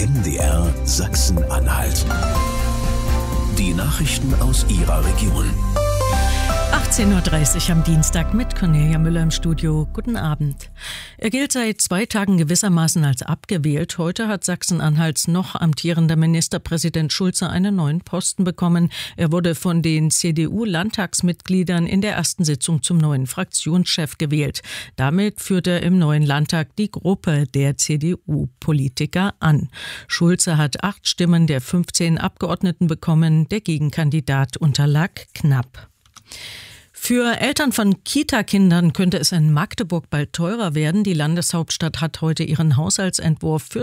MDR Sachsen-Anhalt. Die Nachrichten aus Ihrer Region. 18.30 Uhr am Dienstag mit Cornelia Müller im Studio. Guten Abend. Er gilt seit 2 Tagen gewissermaßen als abgewählt. Heute hat Sachsen-Anhalts noch amtierender Ministerpräsident Schulze einen neuen Posten bekommen. Er wurde von den CDU-Landtagsmitgliedern in der ersten Sitzung zum neuen Fraktionschef gewählt. Damit führt er im neuen Landtag die Gruppe der CDU-Politiker an. Schulze hat 8 Stimmen der 15 Abgeordneten bekommen. Der Gegenkandidat unterlag knapp. Für Eltern von Kita-Kindern könnte es in Magdeburg bald teurer werden. Die Landeshauptstadt hat heute ihren Haushaltsentwurf für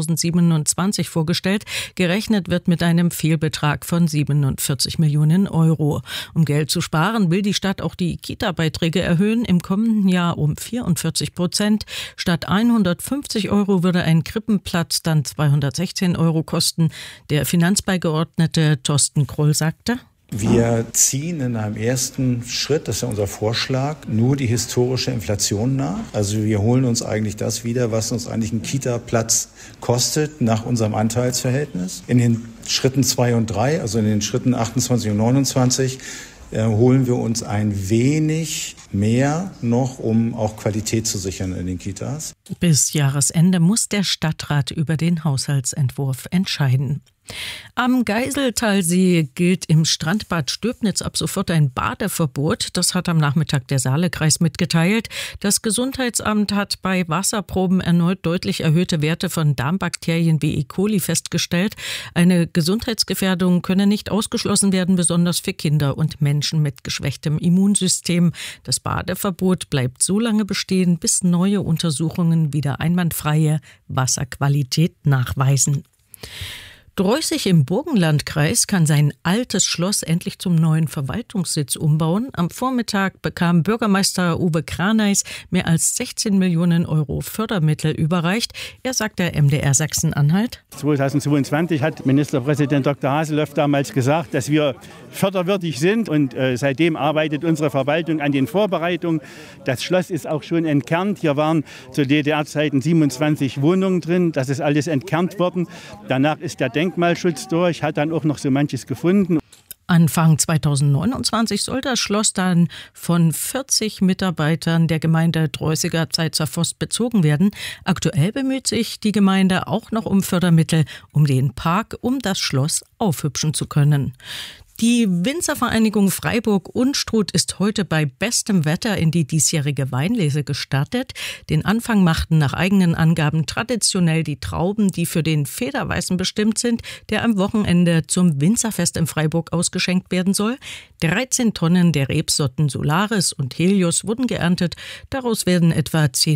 2027 vorgestellt. Gerechnet wird mit einem Fehlbetrag von 47 Millionen Euro. Um Geld zu sparen, will die Stadt auch die Kita-Beiträge erhöhen. Im kommenden Jahr um 44%. Statt 150 Euro würde ein Krippenplatz dann 216 Euro kosten. Der Finanzbeigeordnete Thorsten Kroll sagte: Wir ziehen in einem ersten Schritt, das ist ja unser Vorschlag, nur die historische Inflation nach. Also wir holen uns eigentlich das wieder, was uns eigentlich ein Kita-Platz kostet, nach unserem Anteilsverhältnis. In den Schritten 2 und 3, also in den Schritten 28 und 29, holen wir uns ein wenig mehr noch, um auch Qualität zu sichern in den Kitas. Bis Jahresende muss der Stadtrat über den Haushaltsentwurf entscheiden. Am Geiseltalsee gilt im Strandbad Stöbnitz ab sofort ein Badeverbot. Das hat am Nachmittag der Saalekreis mitgeteilt. Das Gesundheitsamt hat bei Wasserproben erneut deutlich erhöhte Werte von Darmbakterien wie E. coli festgestellt. Eine Gesundheitsgefährdung könne nicht ausgeschlossen werden, besonders für Kinder und Menschen mit geschwächtem Immunsystem. Das Badeverbot bleibt so lange bestehen, bis neue Untersuchungen wieder einwandfreie Wasserqualität nachweisen. Dreußig im Burgenlandkreis kann sein altes Schloss endlich zum neuen Verwaltungssitz umbauen. Am Vormittag bekam Bürgermeister Uwe Kraneis mehr als 16 Millionen Euro Fördermittel überreicht. Er sagt der MDR Sachsen-Anhalt: 2022 hat Ministerpräsident Dr. Haseloff damals gesagt, dass wir förderwürdig sind, und seitdem arbeitet unsere Verwaltung an den Vorbereitungen. Das Schloss ist auch schon entkernt. Hier waren zu DDR-Zeiten 27 Wohnungen drin. Das ist alles entkernt worden. Danach ist der Denkmalschutz durch, hat dann auch noch so manches gefunden. Anfang 2029 soll das Schloss dann von 40 Mitarbeitern der Gemeinde Dreußiger Zeitzer Forst bezogen werden. Aktuell bemüht sich die Gemeinde auch noch um Fördermittel, um den Park um das Schloss aufhübschen zu können. Die Winzervereinigung Freiburg-Unstrut ist heute bei bestem Wetter in die diesjährige Weinlese gestartet. Den Anfang machten nach eigenen Angaben traditionell die Trauben, die für den Federweißen bestimmt sind, der am Wochenende zum Winzerfest in Freiburg ausgeschenkt werden soll. 13 Tonnen der Rebsorten Solaris und Helios wurden geerntet. Daraus werden etwa 10